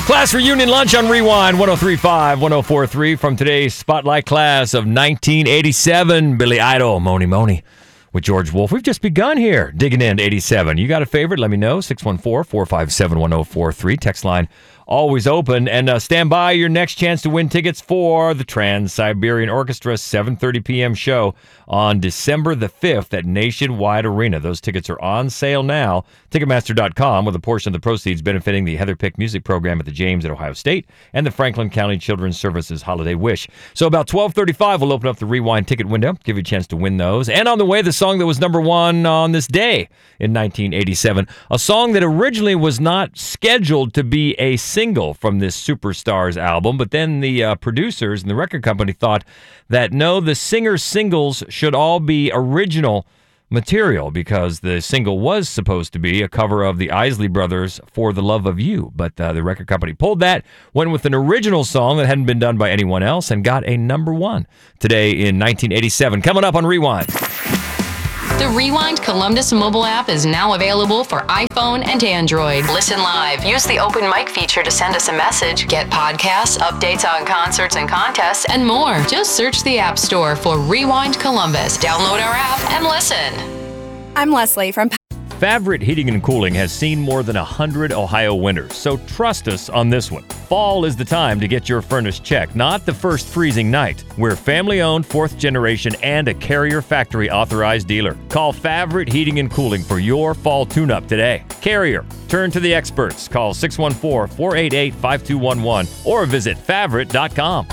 Class reunion lunch on Rewind 103.5, 104.3 from today's Spotlight class of 1987. Billy Idol, Moni Moni with George Wolf. We've just begun here, digging into 87. You got a favorite? Let me know. 614-457-1043. Text line always open. And stand by your next chance to win tickets for the Trans-Siberian Orchestra 7:30 p.m. show on December the 5th at Nationwide Arena. Those tickets are on sale now. Ticketmaster.com, with a portion of the proceeds benefiting the Heather Pick Music Program at the James at Ohio State and the Franklin County Children's Services Holiday Wish. So about 12:35, we'll open up the Rewind ticket window, give you a chance to win those. And on the way, the song that was number one on this day in 1987, a song that originally was not scheduled to be a single from this Superstars album, but then the producers and the record company thought that no, the singer's singles should all be original material, because the single was supposed to be a cover of the Isley Brothers' For the Love of You. But the record company pulled that, went with an original song that hadn't been done by anyone else, and got a number one today in 1987. Coming up on Rewind. The Rewind Columbus mobile app is now available for iPhone and Android. Listen live. Use the open mic feature to send us a message. Get podcasts, updates on concerts and contests, and more. Just search the App Store for Rewind Columbus. Download our app and listen. I'm Leslie from Favorite Heating and Cooling has seen more than 100 Ohio winters, so trust us on this one. Fall is the time to get your furnace checked, not the first freezing night. We're family-owned, fourth generation, and a Carrier factory authorized dealer. Call Favorite Heating and Cooling for your fall tune-up today. Carrier, turn to the experts. Call 614-488-5211 or visit Favorite.com.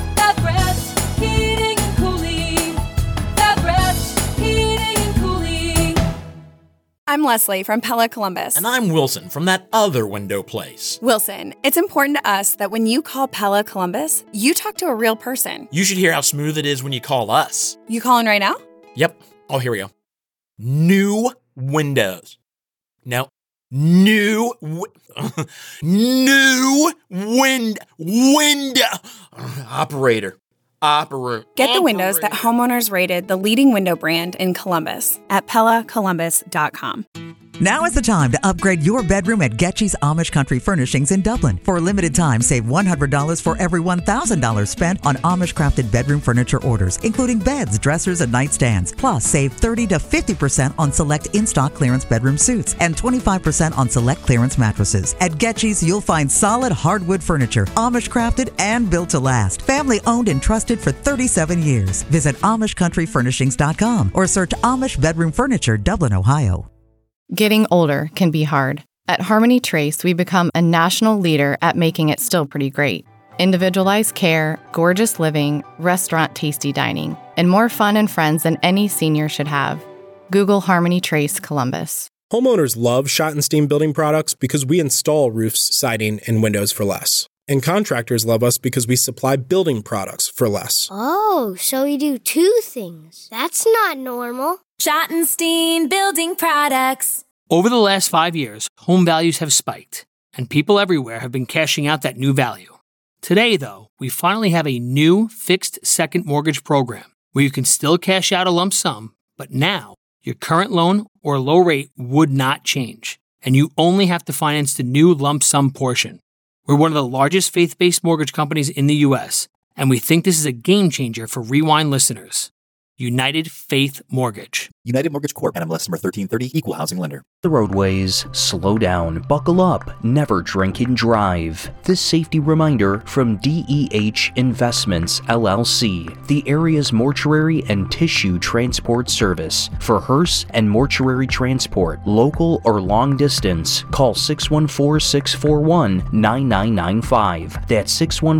I'm Leslie from Pella Columbus. And I'm Wilson from that other window place. Wilson, it's important to us that when you call Pella Columbus, you talk to a real person. You should hear how smooth it is when you call us. You calling right now? Yep. Oh, here we go. New windows. No. New window. Operator. Get the windows that homeowners rated the leading window brand in Columbus at PellaColumbus.com. Now is the time to upgrade your bedroom at Getchy's Amish Country Furnishings in Dublin. For a limited time, save $100 for every $1,000 spent on Amish-crafted bedroom furniture orders, including beds, dressers, and nightstands. Plus, save 30 to 50% on select in-stock clearance bedroom suites and 25% on select clearance mattresses. At Getchy's, you'll find solid hardwood furniture, Amish-crafted and built to last. Family-owned and trusted for 37 years. Visit AmishCountryFurnishings.com or search Amish Bedroom Furniture, Dublin, Ohio. Getting older can be hard. At Harmony Trace, we become a national leader at making it still pretty great. Individualized care, gorgeous living, restaurant tasty dining, and more fun and friends than any senior should have. Google Harmony Trace Columbus. Homeowners love Schottenstein Building Products because we install roofs, siding, and windows for less. And contractors love us because we supply building products for less. Oh, so we do two things. That's not normal. Schottenstein Building Products. Over the last 5 years, home values have spiked, and people everywhere have been cashing out that new value. Today, though, we finally have a new fixed second mortgage program where you can still cash out a lump sum, but now your current loan or low rate would not change, and you only have to finance the new lump sum portion. We're one of the largest faith-based mortgage companies in the U.S., and we think this is a game changer for Rewind listeners. United Faith Mortgage. United Mortgage Corp. NMLS number 1330, Equal Housing Lender. The roadways, slow down, buckle up, never drink and drive. This safety reminder from DEH Investments, LLC, the area's mortuary and tissue transport service. For hearse and mortuary transport, local or long distance, call 614-641-9995. That's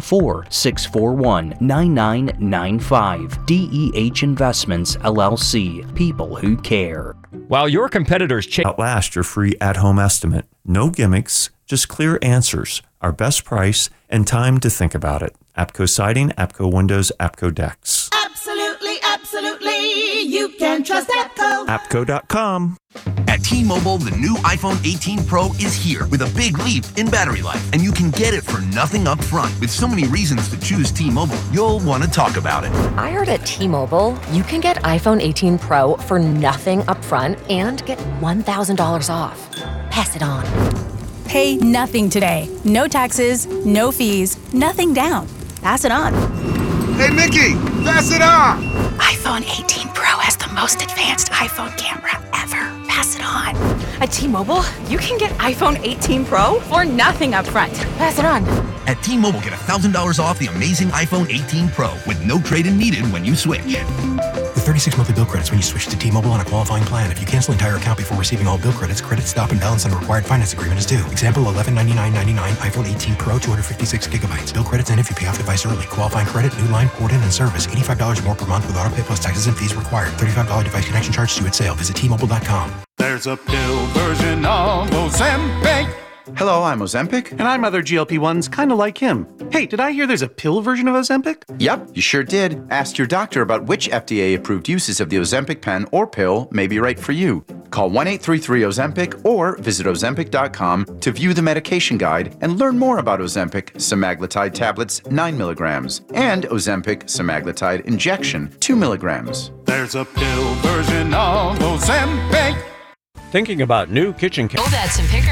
614-641-9995. DEH Investments, LLC, people who care. While your competitors Outlast your free at-home estimate. No gimmicks, just clear answers, our best price, and time to think about it. APCO Siding, APCO Windows, APCO Decks. Absolutely, absolutely. You can trust APCO. APCO.com. At T-Mobile, the new iPhone 18 Pro is here with a big leap in battery life, and you can get it for nothing up front. With so many reasons to choose T-Mobile, you'll want to talk about it. I heard at T-Mobile, you can get iPhone 18 Pro for nothing up front and get $1,000 off. Pass it on. Pay nothing today. No taxes, no fees, nothing down. Pass it on. Hey, Mickey, pass it on. iPhone 18 Pro has the most advanced iPhone camera ever. Pass it on. At T-Mobile, you can get iPhone 18 Pro for nothing up front. Pass it on. At T-Mobile, get $1,000 off the amazing iPhone 18 Pro with no trade-in needed when you switch. With 36 monthly bill credits when you switch to T-Mobile on a qualifying plan. If you cancel entire account before receiving all bill credits, credit stop and balance on a required finance agreement is due. Example, $1199.99 iPhone 18 Pro, 256 gigabytes. Bill credits end if you pay off device early. Qualifying credit, new line, port in, and service. $85 more per month with auto pay plus taxes and fees required. $35 device connection charge due at sale. Visit T-Mobile.com. There's a pill version of Ozempic. Hello, I'm Ozempic. And I'm other GLP-1s kind of like him. Hey, did I hear there's a pill version of Ozempic? Yep, you sure did. Ask your doctor about which FDA-approved uses of the Ozempic pen or pill may be right for you. Call 1-833-OZEMPIC or visit Ozempic.com to view the medication guide and learn more about Ozempic semaglutide tablets 9 milligrams and Ozempic semaglutide injection 2 milligrams. There's a pill version of Ozempic. Thinking about new kitchen Odets and Pickers.